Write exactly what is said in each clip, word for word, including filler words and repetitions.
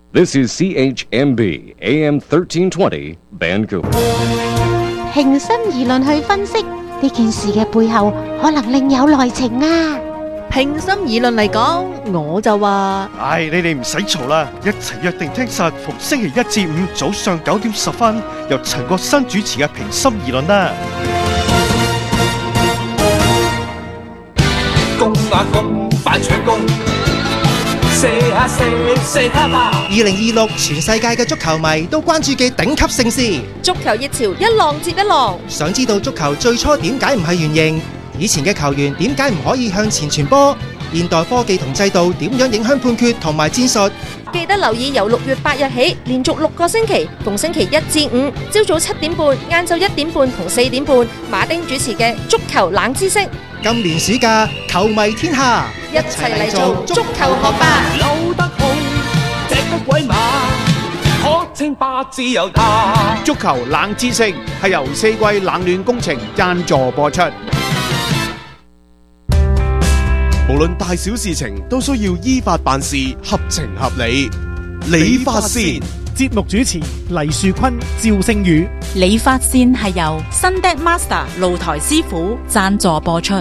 This is C H M B A M thirteen twenty Vancouver。 平心而論去分析呢件事嘅背後，可能另有內情啊！ 平心而論嚟講，我就話： 唉，你哋唔使嘈啦，一齊約定聽實逢星期一至五早上九點十分，由陳國新主持嘅《平心而論》啦。 攻啊攻，反搶攻，射啊射，射他吧！ 二零二六全世界嘅足球迷都關注嘅頂級盛事， 足球熱潮一浪接一浪。 想知道足球最初點解唔係圓形？以前嘅球員點解唔可以向前傳波？現代科技同制度點樣影響判決同埋戰術？ 記得留意由六月八日起，連續六個星期，逢星期一至五，朝早七點半、晏晝一點半同四點半，馬丁主持嘅足球冷知識。 今年暑假，球迷天下， 一齊嚟做足球學霸。 扭得好，隻得鬼馬，可稱霸自由他。 足球冷知識係由四季冷暖工程贊助播出。 無論大小事情都需要依法辦事，合情合理。理髮線節目主持黎樹坤、趙星宇。 理髮線係由 Sunday Master 露台師傅贊助播出。 二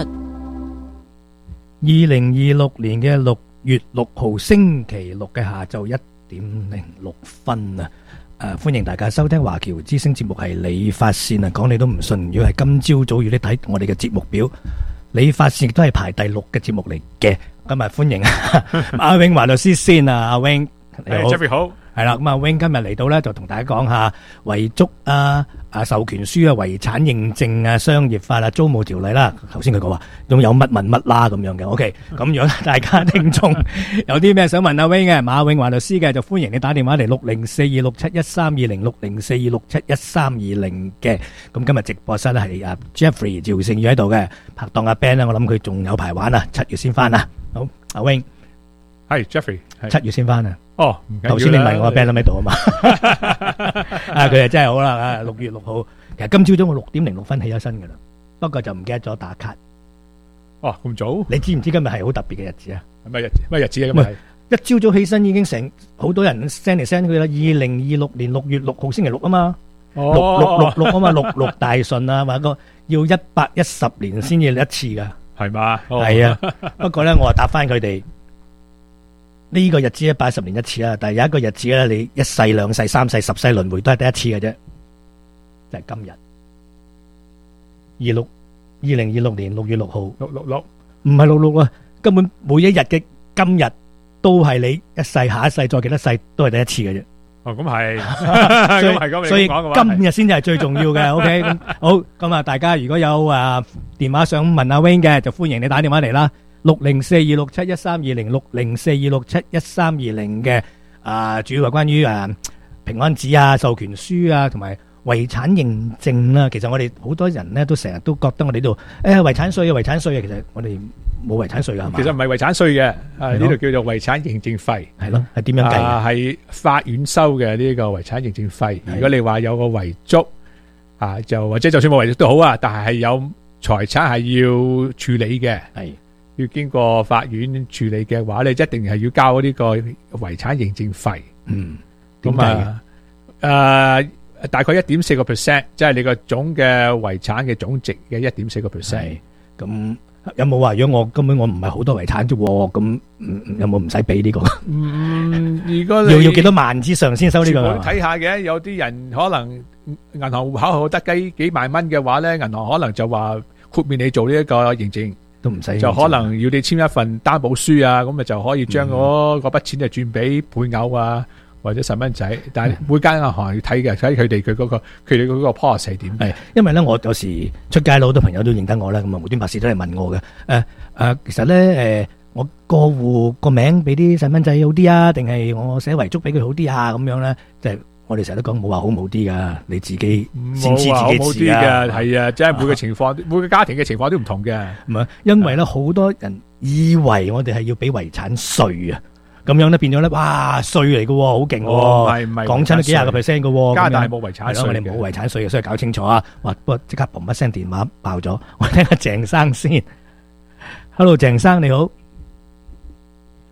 零二六年嘅六月六號星期六嘅下晝一點零六分啊！誒，歡迎大家收聽華僑之聲節目，係理髮線啊！講你都唔信，如果係今朝早要你睇我哋嘅節目表，理髮線亦都係排第六嘅節目嚟嘅。今日歡迎阿 Wing 華律師先啊，阿 Wing，你好 Jeffrey 好。 係啦，咁阿 Wing 今日嚟到咧，就同大家講下遺囑啊、啊授權書啊、遺產認證啊、商業法啊、租務條例啦。頭先佢講話仲有乜問乜啦咁樣嘅。OK，咁如果大家聽眾有啲咩想問阿 Wing 嘅，馬永華律師嘅，就歡迎你打電話嚟六零四二六七一三二零六零四二六七一三二零嘅。咁今日直播室咧係阿 Jeffrey 趙勝宇喺度嘅，拍檔阿 Ben 咧，我諗佢仲有排玩啊，七月先翻啊。好，阿 Wing 係 Jeffrey， 七月先翻啊。 哦，唔緊要啦。 頭先你問我阿 Ben 喺度啊嘛，啊佢啊真係好啦，啊六月六號，其實今朝早我六點零六分起咗身噶啦，不過就唔記得咗打卡。 哦，咁早？ 你知唔知今日係好特別嘅日子啊？ 咩日子？咩日子啊？今日係一朝早起身已經成好多人 send 嚟 send 佢啦。二零二六年六月六號星期六啊嘛，六六六六啊嘛，六六大順啊，話個要一百一十年先至一次噶， 係嘛？ 係啊，不過咧我啊答翻佢哋。呢個日子一百十年一次啦，但係有一個日子咧，你一世、兩世、三世、十世輪迴都係第一次嘅啫，就係今日二六二零二六年六月六號， 六六六唔係六六啊，根本每一日嘅今日都係你一世、下一世、再幾多世都係第一次嘅啫。 哦，咁係，咁係咁， 所以今日先至係最重要嘅。OK，咁好，咁啊，大家如果有啊電話想問阿 Wing 嘅，就歡迎你打電話嚟啦。六零四二六七一三二零六零四二六七一三二零嘅啊，主要係關於誒平安紙啊、授權書啊，同埋遺產認證啦。其實我哋好多人咧都成日都覺得我哋呢度誒遺產稅啊、遺產稅啊，其實我哋冇遺產稅噶，係嘛？ 其實唔係遺產稅嘅，啊呢度叫做遺產認證費。 係咯，係點樣計啊？ 係法院收嘅呢個遺產認證費。如果你話有個遺囑啊，就或者就算冇遺囑都好啊，但係係有財產係要處理嘅。係。要經過法院處理嘅話，你一定係要交呢個遺產認證費。嗯，咁啊，誒，大概一點四個 percent，即係你個總嘅遺產嘅總值嘅一點四個 percent。咁有冇話如果我根本我唔係好多遺產啫？咁有冇唔使俾呢個？嗯，如果你要要幾多萬之上先收呢個？睇下嘅，有啲人可能銀行戶口好得幾幾萬蚊嘅話咧，銀行可能就話豁免你做呢一個認證。都唔使，就可能要你簽一份擔保書啊，咁咪就可以將嗰嗰筆錢就轉俾配偶啊，或者細蚊仔。但係每間銀行要睇嘅，睇佢哋佢嗰個佢哋嗰個 policy 係點。係，因為咧我有時出街好多朋友都認得我啦，咁啊無端白事都嚟問我嘅。誒誒，其實咧誒，我過戶個名俾啲細蚊仔好啲啊，定係我寫遺囑俾佢好啲啊？咁樣咧，即係。我哋成日都講冇話好冇啲噶，你自己先知自己事啊。係啊，即係每個情況，每個家庭嘅情況都唔同嘅。唔係，因為咧好多人以為我哋係要俾遺產稅啊，咁樣咧變咗咧，哇稅嚟嘅，好勁嘅。唔係唔係，講親都幾廿個 percent 嘅。加拿大冇遺產稅，係咯，我哋冇遺產稅嘅，所以搞清楚啊。哇，不過即刻嘣一聲電話爆咗，我聽下鄭生先。Hello， 鄭生你好。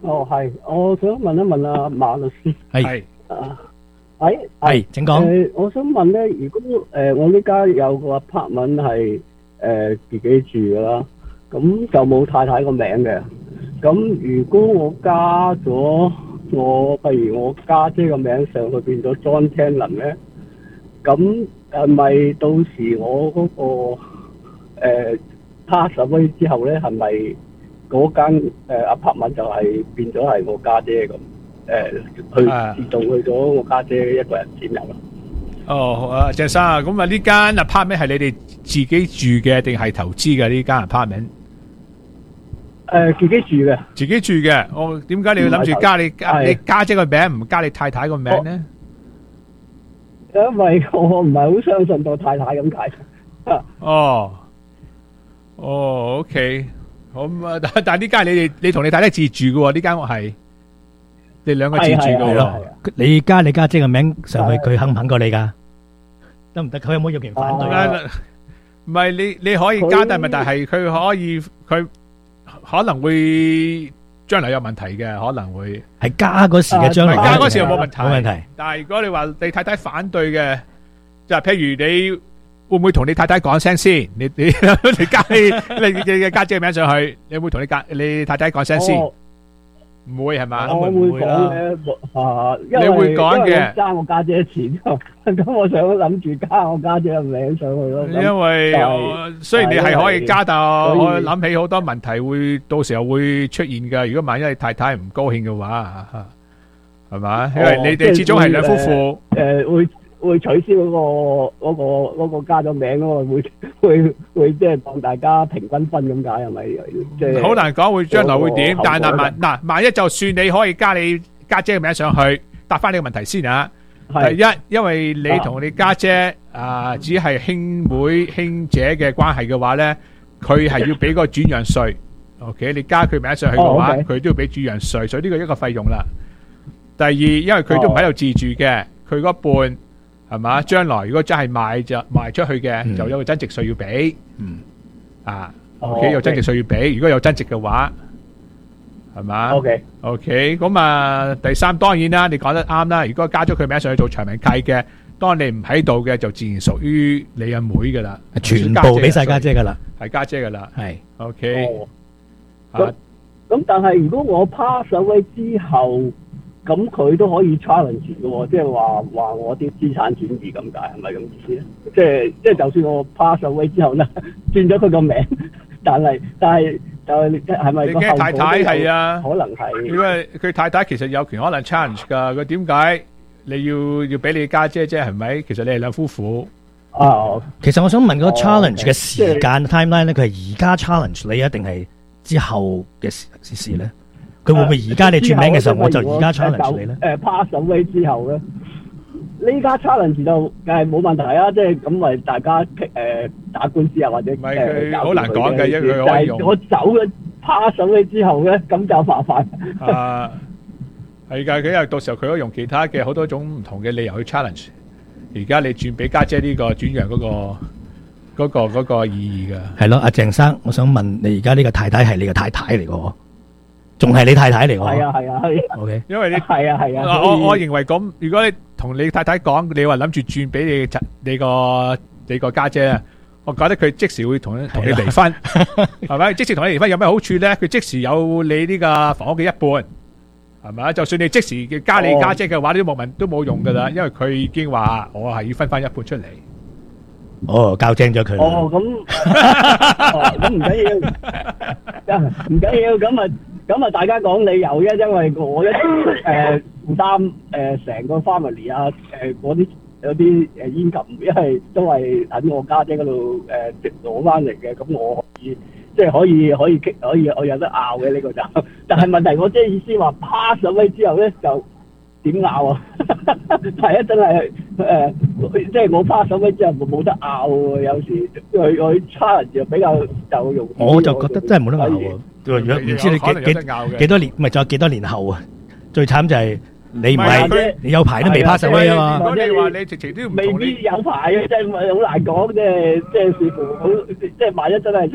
哦，係，我想問一問阿馬律師。 係。 啊，係。 係，請講。 誒，我想問咧，如果誒我呢家有個 apartment 係誒自己住噶啦，咁就冇太太個名嘅。咁如果我加咗我，譬如我家姐個名上去變咗 John Cannon 咧，咁係咪到時我嗰個誒 pass away 之後咧，係咪嗰間誒 apartment 就係變咗係我家姐咁？誒，去自動去咗我家姐一個人佔有啦。 哦，啊鄭生啊，咁啊呢間 apartment 係你哋自己住嘅定係投資嘅呢間 apartment？ 誒，自己住嘅。 自己住嘅，我點解你要諗住加你加你家姐個名，唔加你太太個名咧？ 因為我唔係好相信到太太咁解。 哦，哦 ，OK， 好啊，但但呢間你哋你同你太太自住嘅喎，呢間屋係你兩個自住嘅喎。 你加你家姐嘅名上去，佢肯唔肯過你噶？得唔得？佢有冇有權反對？ 唔係你你可以加，但係問題係佢可以佢可能會將來有問題嘅，可能會係加嗰時嘅將來， 加嗰時又冇問題， 冇問題。 但係如果你話你太太反對嘅，就係譬如你會唔會同你太太講聲先？你你你加你你嘅家姐嘅名上去，你會唔會同你家你太太講聲先？唔會係嘛？ 我會講嘅，啊，因為你會講嘅， 因為我爭我家姐錢，咁我想諗住加我家姐嘅名上去咯。 因為雖然你係可以加，但我諗起好多問題會到時候會出現㗎。如果萬一你太太唔高興嘅話，係嘛？因為你哋始終係兩夫婦， 誒會。會取消嗰個嗰個嗰個加咗名嗰個會會會即係當大家平均分咁解係咪？即係好難講會將來會點，但係萬嗱萬一就算你可以加你家姐嘅名上去，答翻呢個問題先啊。第一，因為你同你家姐啊只係兄妹兄姐嘅關係嘅話咧，佢係要俾個轉讓稅。OK， 你加佢名上去嘅話，佢都要俾轉讓稅，所以呢個一個費用啦。第二，因為佢都唔喺度自住嘅，佢嗰半。係嘛？將來如果真係賣就賣出去嘅，嗯、就有個增值稅要俾。嗯。啊。O K，有增值稅要俾。如果有增值嘅話，係嘛 ？O K。 O K，咁啊，第三當然啦，你講得啱啦。如果加咗佢名上去做長命契嘅，當你唔喺度嘅，就自然屬於你阿妹噶啦。 全部俾晒家姐噶啦。 係家姐噶啦。係。O K。 咁咁，但係如果我 pass away 之後，咁佢都可以 challenge 嘅喎，即係話話我啲資產轉移咁解，係咪咁意思咧？即係即係，就算我 pass away 之後咧，轉咗佢個名，但係但係就係係咪？你嘅太太係啊， 可能係。 因為佢太太其實有權可能 challenge 㗎，佢點解你要要俾你家姐啫？係咪？其實你係兩夫婦。 啊， 其實我想問嗰個 challenge 嘅時間 timeline 咧，佢係而家 challenge 你啊，定係之後嘅事事咧？佢會唔會而家你轉名嘅時候，我就而家 challenge 你咧？ 誒 pass away 之後咧，呢家 challenge 就誒冇問題啊！即係咁咪大家誒打官司啊，或者唔係佢好難講嘅，因為佢可以用。 我走咗 pass away 之後咧，咁就麻煩。 啊，係㗎，佢又到時候佢可以用其他嘅好多種唔同嘅理由去 challenge。而家你轉俾家姐呢個轉讓嗰個嗰個嗰個意義㗎。係咯，阿鄭生，我想問你而家呢個太太係你嘅太太嚟㗎？仲係你太太嚟喎？ 係啊係啊係。 O K， 因為你係啊係啊。 我我認為咁，如果你同你太太講，你話諗住轉俾你你個你個家姐啊，我覺得佢即時會同同你離婚，係咪？即時同你離婚有咩好處咧？佢即時有你呢個房屋嘅一半，係咪？就算你即時加你家姐嘅話，都冇問都冇用噶啦，因為佢已經話我係要分翻一半出嚟。 哦，教正咗佢。 哦，咁咁唔緊要，唔緊要，咁啊。咁啊，大家講理由啫，因為我一誒負擔誒成個 family 啊，誒嗰啲有啲誒煙琴，因為都係喺我家姐嗰度誒攞翻嚟嘅，咁我可以即係可以可以可以我有得拗嘅呢個就，但係問題我即係意思話 pass away 之後咧就點拗啊？係啊，真係誒，即係我 pass away之後冇得拗喎，有時佢佢 challenge 就比較就容易。 我就覺得真係冇得拗喎。唔知你幾幾幾多年，唔係仲有幾多年後啊？最慘就係你唔係你有排都未 pass away 啊嘛。 如果你話你直情都唔未必有排嘅，真係好難講，即係即係視乎好，即係萬一真係出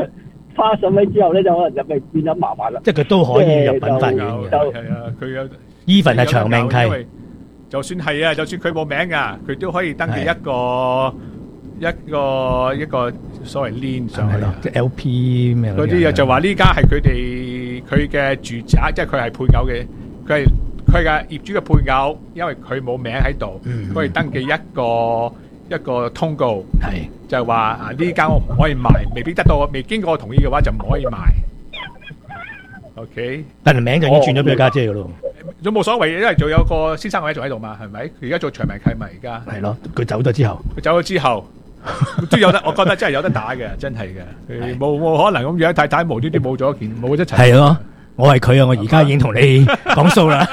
pass 咗位之後咧，就可能就咪變咗麻煩啦。 即係佢都可以入稟法院嘅。 係啊，佢有 even 係長命契， 因為就算係啊，就算佢冇名噶，佢都可以登記一個一個一個所謂 lien 上去， 即係 L P 咩嗰啲啊，就話呢家係佢哋佢嘅住宅，即係佢係配偶嘅，佢係佢嘅業主嘅配偶，因為佢冇名喺度，佢可以登記一個一個通告， 係就係話啊呢間屋唔可以賣，未必得到未經過我同意嘅話就唔可以賣。OK， 但係名就已經轉咗俾佢家姐噶咯。 都冇所謂，因為仲有個先生位仲喺度嘛，係咪？佢而家做長命契咪而家。 係咯，佢走咗之後， 佢走咗之後都有得，我覺得真係有得打嘅，真係嘅。佢冇冇可能咁樣太太無端端冇咗一件冇一齊。 係咯，我係佢啊！我而家已經同你講數啦。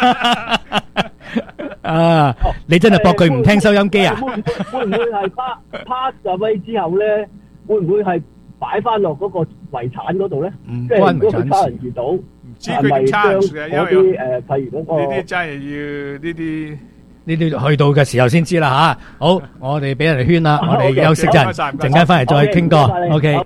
啊，你真係駁佢唔聽收音機啊？ 會會唔會係 pass pass 咗位之後咧？會唔會係擺翻落嗰個遺產嗰度咧？即係如果佢家人遇到。 知佢點差嘅，因為誒，譬如嗰個呢啲真係要呢啲呢啲去到嘅時候先知啦吓。好，我哋俾人哋圈啦，我哋休息陣，陣間翻嚟再傾過。OK。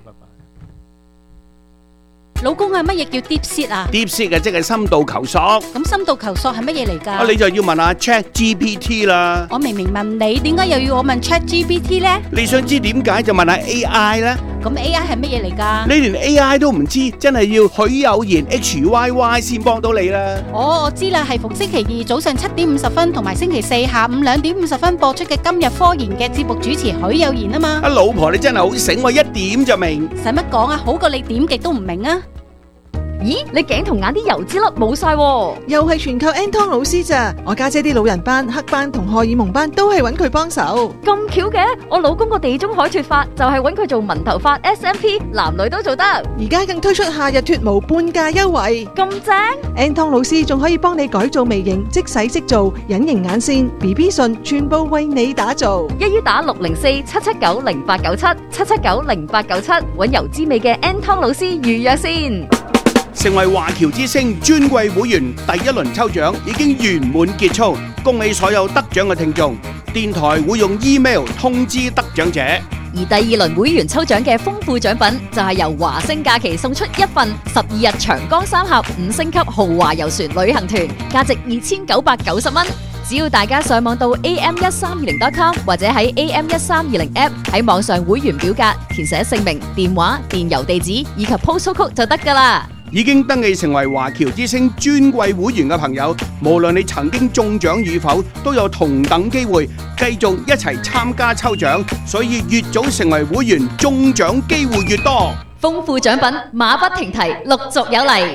老公啊，乜嘢叫 deep seat 啊 ？deep seat 嘅即係深度求索。 咁深度求索係乜嘢嚟㗎？ 啊，你就要問下 Chat G P T 啦。 我明明問你，點解又要我問 Chat G P T 咧？ 你想知點解就問下 A I 啦。 咁 A I 係乜嘢嚟㗎？ 你連 A I 都唔知，真係要許有言 H Y Y 先幫到你啦。 哦，我知啦，係逢星期二早上七點五十分同埋星期四下午兩點五十分播出嘅今日科研嘅節目主持許有言啊嘛。 啊，老婆你真係好醒喎，一點就明。 使乜講啊？好過你點極都唔明啊！ 咦，你頸同眼啲油脂粒冇晒喎， 又係全靠 Anton 老師咋？我家姐啲老人斑、黑斑同荷爾蒙斑都係揾佢幫手。 咁巧嘅，我老公個地中海脫髮就係揾佢做紋頭髮 S M P， 男女都做得。 而家更推出夏日脫毛半價優惠， 咁正 ！Anton 老師仲可以幫你改造眉形、即洗即做、隱形眼線、B B 唇，全部為你打造。 一於打六零四七七九零八九七七七九零八九七，揾油滋味嘅 Anton 老師預約先。 成為華僑之星尊貴會員第一輪抽獎已經圓滿結束，恭喜所有得獎嘅聽眾。電台會用 email 通知得獎者。 而第二輪會員抽獎嘅豐富獎品就係由華星假期送出一份十二日長江三峽五星級豪華遊船旅行團，價值二千九百九十蚊。只要大家上網到 A M 一三二零 dot com 或者喺 A M 一三二零 app 喺網上會員表格填寫姓名、電話、電郵地址以及 postal code 就得㗎啦。 已經登記成為華僑之星尊貴會員嘅朋友，無論你曾經中獎與否，都有同等機會繼續一齊參加抽獎。所以越早成為會員，中獎機會越多。 豐富獎品馬不停蹄，陸續有嚟。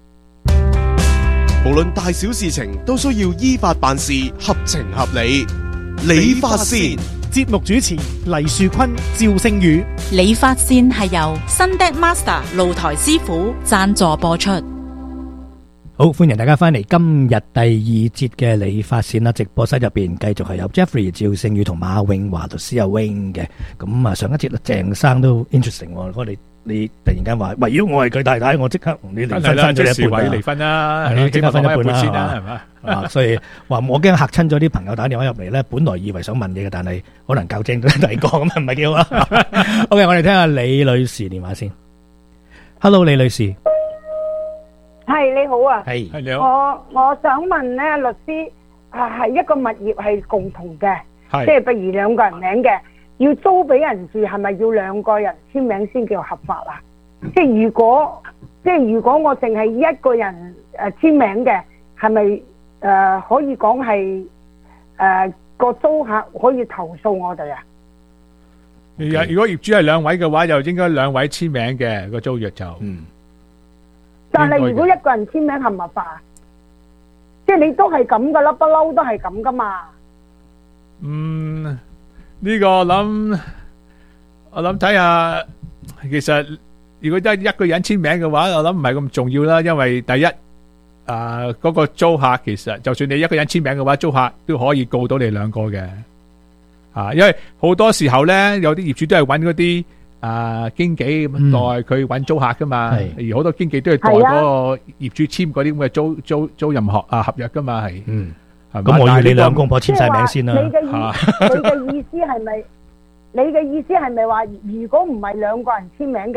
無論大小事情，都需要依法辦事，合情合理。理髮線節目主持黎樹坤、趙星宇。 理髮線係由新 Dad Master 露台師傅贊助播出。 好，歡迎大家翻嚟今日第二節嘅理髮線啦！直播室入邊繼續係有 Jeffrey、趙勝宇同馬永華律師阿 Wing 嘅。咁啊，上一節啦，鄭生都 interesting 喎。我哋你突然間話，喂，如果我係佢太太，我即刻同你離婚，分咗你一半啦。 離婚啦， 係咯，即刻分一半啦， 先啦，係嘛？ 啊，所以話我驚嚇親咗啲朋友打電話入嚟咧，本來以為想問嘢嘅，但係可能較正咗第二個咁啊，唔係幾好啊。OK，我哋聽下李女士電話先。Hello， 李女士。 係你好啊， 係係你好。 我我想問咧，律師啊，係一個物業係共同嘅，即係譬如兩個人名嘅，要租俾人住，係咪要兩個人簽名先叫合法啊？即係如果即係如果我淨係一個人誒簽名嘅，係咪誒可以講係誒個租客可以投訴我哋啊？ 如如果業主係兩位嘅話，就應該兩位簽名嘅個租約就嗯。 但係如果一個人簽名合唔合法啊？即係你都係咁噶啦，不嬲都係咁噶嘛。 嗯，呢個我諗我諗睇下，其實如果得一個人簽名嘅話，我諗唔係咁重要啦。因為第一，啊嗰個租客其實就算你一個人簽名嘅話，租客都可以告到你兩個嘅。啊，因為好多時候咧，有啲業主都係揾嗰啲。啊，經紀咁代佢揾租客噶嘛，而好多經紀都係代嗰個業主簽嗰啲咁嘅租租租任合啊合約噶嘛，係。嗯， 咁我要你兩公婆簽晒名先啦。 你嘅意，你嘅意思係咪？你嘅意思係咪話，如果唔係兩個人簽名嘅，嗰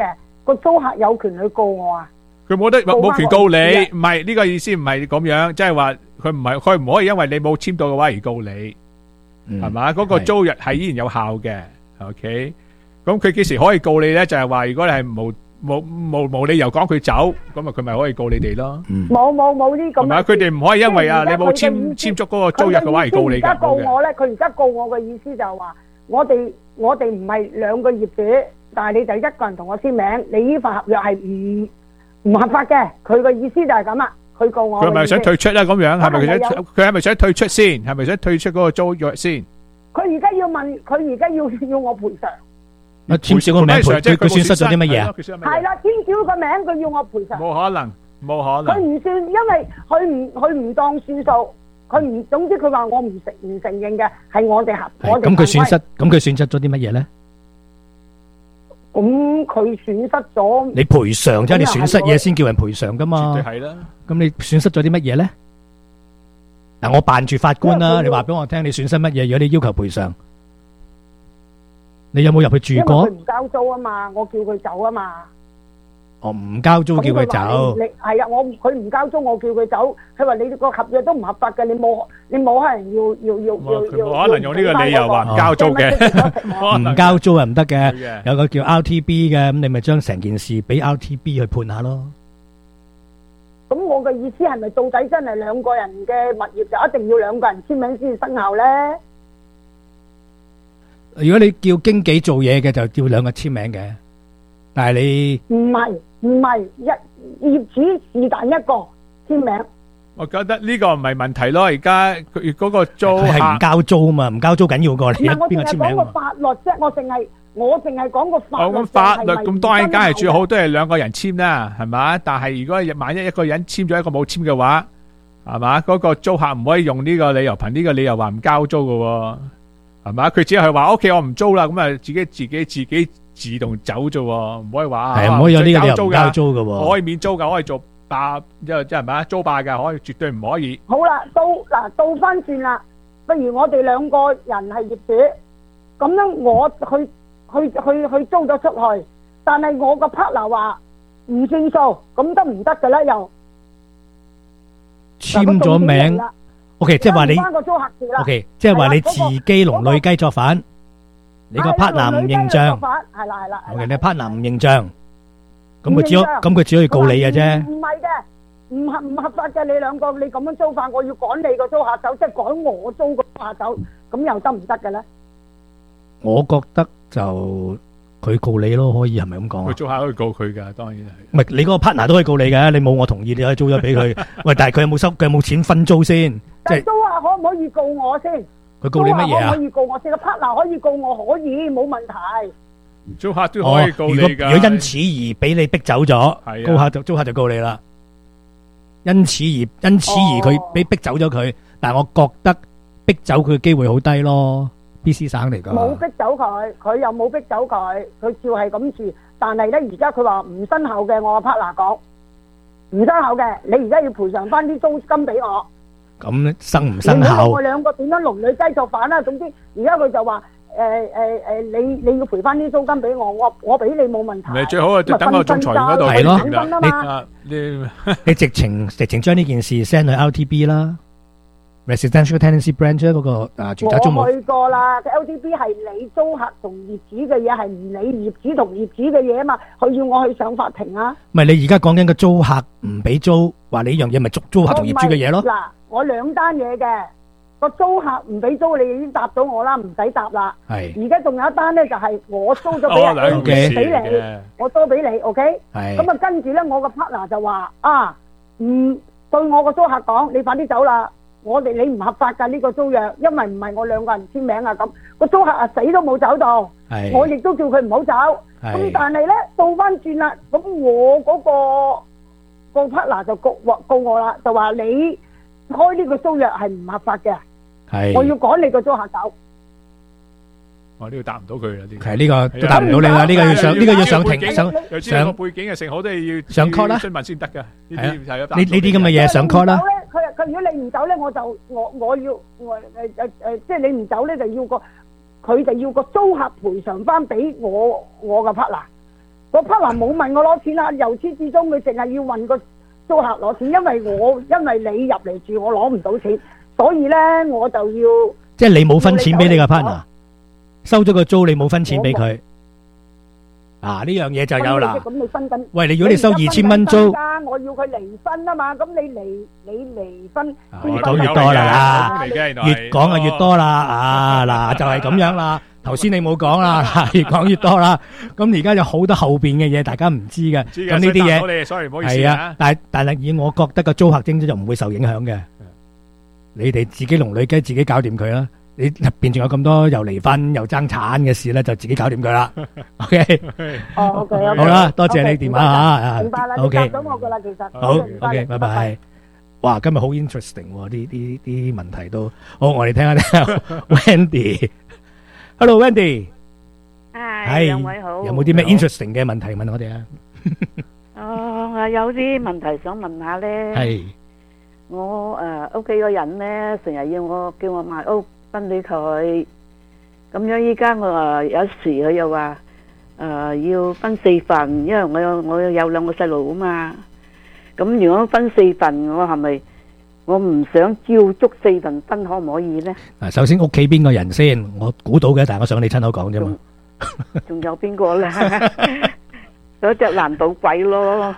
個租客有權去告我啊？ 佢冇得冇權告你， 告唔係呢個意思，唔係咁樣，即係話佢唔係佢唔可以因為你冇簽到嘅話而告你，係嘛？嗰個租約係依然有效嘅 ，OK。咁佢幾時可以告你咧？就係話如果你係冇冇冇冇理由講佢走，咁啊佢咪可以告你哋咯。 冇冇冇呢咁。 係咪？佢哋唔可以因為啊你冇簽簽足嗰個租約嘅話而告你㗎。 佢而家告我咧，佢而家告我嘅意思就係話，我哋我哋唔係兩個業主，但係你就一個人同我簽名，你呢份合約係唔唔合法嘅。佢嘅意思就係咁啦，佢告我。 佢係咪想退出咧？咁樣係咪佢想佢係咪想退出先？係咪想退出嗰個租約先？ 佢而家要問，佢而家要要我賠償。 啊，簽少個名賠，佢佢損失咗啲乜嘢啊？ 係啦，簽少個名，佢要我賠償。 冇可能，冇可能。 佢唔算，因為佢唔佢唔當算數，佢唔總之佢話我唔承唔承認嘅，係我哋合我哋。 咁佢損失，咁佢損失咗啲乜嘢咧？ 咁佢損失咗。 你賠償啫，你損失嘢先叫人賠償噶嘛？ 絕對係啦。 咁你損失咗啲乜嘢咧？嗱，我扮住法官啦，你話俾我聽，你損失乜嘢？如果你要求賠償。你有冇入去住過？ 因為佢唔交租啊嘛，我叫佢走啊嘛。 哦，唔交租叫佢走。 你係啊，我佢唔交租，我叫佢走。佢話你個合約都唔合法嘅，你冇你冇可能要要要要要。 冇可能用呢個理由話唔交租嘅。 唔交租係唔得嘅，有個叫 R T B 嘅，咁你咪將成件事俾 R T B 去判下咯。 咁我嘅意思係咪到底真係兩個人嘅物業就一定要兩個人簽名先生效咧？ 如果你叫經紀做嘢嘅，就叫兩個簽名嘅。但係你唔係唔係一業主是但一個簽名。 我覺得呢個唔係問題咯。而家佢嗰個租佢係唔交租啊嘛，唔交租緊要過你。 唔係我淨係講個邊個簽名？ 法律啫，我淨係我淨係講個法律。 咁法律咁當然梗係最好都係兩個人簽啦，係嘛？但係如果萬一一個人簽咗一個冇簽嘅話，係嘛？嗰個租客唔可以用呢個理由，憑呢個理由話唔交租噶。係嘛？佢只係話 OK，我唔租啦，咁啊自己自己自己自動走啫，唔可以話係唔可以有呢個理由唔交租噶。 我可以免租噶，可以做霸，即係即係咪租霸噶，可以絕對唔可以。 好啦，到嗱倒翻轉啦，不如我哋兩個人係業主，咁樣我去去去去租咗出去，但係我個 partner 話唔算數，咁得唔得噶咧？又簽咗名。O K， 即係話你 O K， 即係話你自己龍女雞作反，你個 partner 唔認賬， 係啦係啦。 O K，你 partner 唔認賬，咁佢只可咁佢只可以告你嘅啫。 唔係嘅，唔合唔合法嘅，你兩個你咁樣租法，我要趕你個租客走，即係趕我租個租客走，咁又得唔得嘅咧？ 我覺得就佢告你咯，可以係咪咁講啊？ 佢租客可以告佢噶，當然係。 唔係你嗰個 partner 都可以告你嘅，你冇我同意，你可以租咗俾佢。喂，但係佢有冇收？佢有冇錢分租先？即係租客可唔可以告我先？ 佢告你乜嘢啊？ 可唔可以告我先？個 partner 可以告我，可以冇問題。 租客都可以告你噶。 如果因此而俾你逼走咗，租客就租客就告你啦。因此而因此而佢俾逼走咗佢，但係我覺得逼走佢嘅機會好低咯。B C 省嚟噶， 冇逼走佢，佢又冇逼走佢，佢照係咁住。但係咧，而家佢話唔生效嘅，我個 partner 講唔生效嘅，你而家要賠償翻啲租金俾我。 咁生唔生效？ 我兩個點樣龍女雞作反啦？總之，而家佢就話誒誒誒，你你要賠翻啲租金俾我，我我俾你冇問題。 你最好啊，等個仲裁員嗰度係咯。你你你直情直情將呢件事 send 去 L T B 啦。Residential Tenancy Branch 嗰個啊住宅租務， 我去過啦。L T B 係你租客同業主嘅嘢，係唔理業主同業主嘅嘢啊嘛。佢要我去上法庭啊。 唔係你而家講緊個租客唔俾租，話你呢樣嘢咪租租客同業主嘅嘢咯？ 嗱，我兩單嘢嘅個租客唔俾租，你已經答到我啦，唔使答啦。 係。而家仲有一單咧，就係我租咗俾人，俾你，我租俾你 ，OK？ 係。 咁啊，跟住咧，我個 partner 就話啊，唔對我個租客講，你快啲走啦。我哋你唔合法噶呢個租約，因為唔係我兩個人簽名啊，咁個租客啊死都冇走到，我亦都叫佢唔好走。咁但係咧倒翻轉啦，咁我嗰個個 partner 就告告我啦，就話你開呢個租約係唔合法嘅，我要趕你個租客走。 我呢個答唔到佢啦，呢係呢個都答唔到你啦，呢個要上呢個要上庭上上背景嘅成好都係要上 court 啦， 詢問先得噶。呢啲係呢呢啲咁嘅嘢上 court 啦。 佢佢如果你唔走咧，我就我我要我誒誒誒，即係你唔走咧，就要個佢就要個租客賠償翻俾我我個 partner。 個 partner 冇問我攞錢啦，由始至終佢淨係要問個租客攞錢，因為我因為你入嚟住，我攞唔到錢，所以咧我就要即係你冇分錢俾你個 partner，收咗個租你冇分錢俾佢。啊！呢樣嘢就有啦。 咁你分緊？ 喂，你如果你收二千蚊租， 我要佢離婚啊嘛，咁你離你離婚， 越講越多啦，越講啊越多啦。啊嗱，就係咁樣啦。頭先你冇講啦，越講越多啦。咁而家有好多後邊嘅嘢，大家唔知嘅。咁呢啲嘢係啊，但係但係以我覺得個租客徵就唔會受影響嘅。你哋自己龍女雞自己搞掂佢啦。你入邊仲有咁多又離婚又爭產嘅事咧，就自己搞掂佢啦。OK， 哦 OK， 好啦，多謝你電話吓。 明白啦，你答咗我噶啦，其實。 好 OK，拜拜。哇，今日好 interesting，呢啲啲問題都好，我哋聽下聽下 Wendy。Hello Wendy， 係兩位好。 有冇啲咩 interesting 嘅問題問我哋啊？ 哦，我有啲問題想問下咧。 係。 我誒屋企個人咧，成日要我叫我賣屋。分俾佢，咁樣依家我話有時佢又話誒要分四份，因為我有我有兩個細路啊嘛。咁如果分四份，我係咪我唔想照足四份分，可唔可以咧？ 嗱，首先屋企邊個人先？我估到嘅，但係我想你親口講啫嘛。 仲有邊個咧？有隻爛賭鬼咯。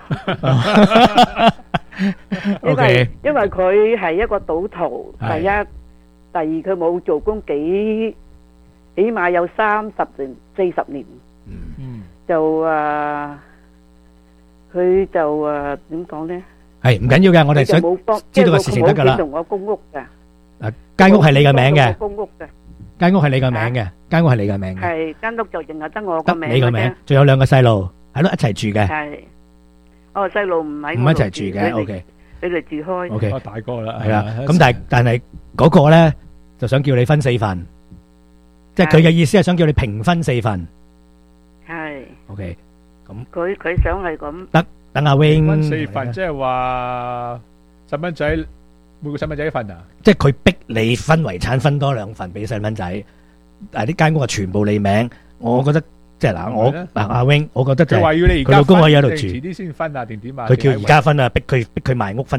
因為因為佢係一個賭徒，第一。第二佢冇做工幾，起碼有三十年、四十年，嗯，就誒，佢就誒點講咧？係唔緊要嘅，我哋想知道個事情得噶啦。同我公屋嘅，嗱間屋係你嘅名嘅，公屋嘅，間屋係你嘅名嘅，間屋係你嘅名嘅，係間屋就淨係得我個名嘅啫。得你個名，仲有兩個細路喺度一齊住嘅。係，哦細路唔喺唔一齊住嘅 ，OK。你哋住開 ，OK， 大個啦， 係啦。咁但係但係嗰個咧就想叫你分四份，即係佢嘅意思係想叫你平分四份。 係 ，OK，咁佢佢想係咁。 得，等阿 Wing 分四份，即係話細蚊仔每個細蚊仔一份啊？ 即係佢逼你分遺產分多兩份俾細蚊仔，但係呢間屋係全部你名，我覺得。即係嗱，我嗱阿 Wing，我覺得就係佢老公可以喺度住， 遲啲先分啊，定點啊？ 佢叫而家分啊，逼佢逼佢賣屋分。